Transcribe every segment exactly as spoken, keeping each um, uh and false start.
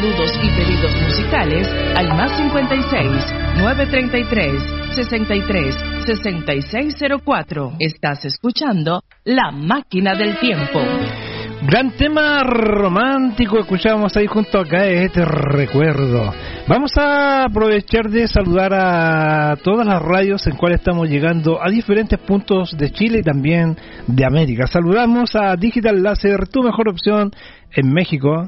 saludos y pedidos musicales al más cincuenta y seis, nueve treinta y tres, sesenta y tres, sesenta y seis cero cuatro. Estás escuchando La Máquina del Tiempo. Gran tema romántico escuchábamos ahí junto acá, este recuerdo. Vamos a aprovechar de saludar a todas las radios en cuales estamos llegando a diferentes puntos de Chile y también de América. Saludamos a Digital Láser, tu mejor opción en México.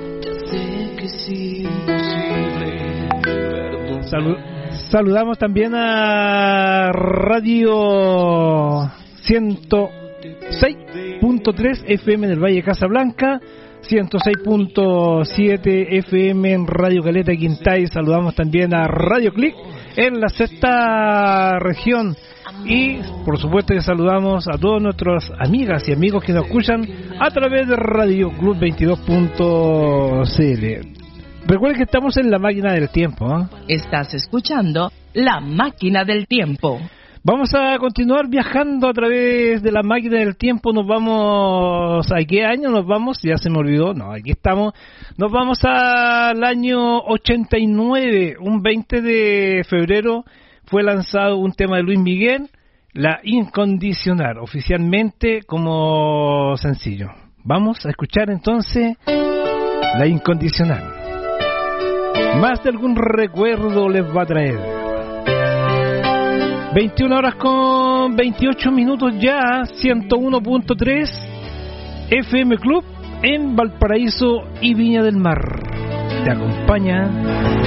Salu- saludamos también a Radio ciento seis punto tres F M del Valle Casablanca, ciento seis punto siete F M en Radio Caleta Quintay. Saludamos también a Radio Click en la sexta región. Y por supuesto que saludamos a todas nuestras amigas y amigos que nos escuchan a través de Radio Club veintidós punto c l. Recuerden que estamos en La Máquina del Tiempo, ¿eh? Estás escuchando La Máquina del Tiempo. Vamos a continuar viajando a través de La Máquina del Tiempo. Nos vamos... ¿A qué año nos vamos? Ya se me olvidó. No, aquí estamos. Nos vamos al año ochenta y nueve. Un veinte de febrero fue lanzado un tema de Luis Miguel, La Incondicional, oficialmente como sencillo. Vamos a escuchar entonces La Incondicional. Más de algún recuerdo les va a traer. veintiuna horas con veintiocho minutos ya, ciento uno punto tres F M Club en Valparaíso y Viña del Mar. Te acompaña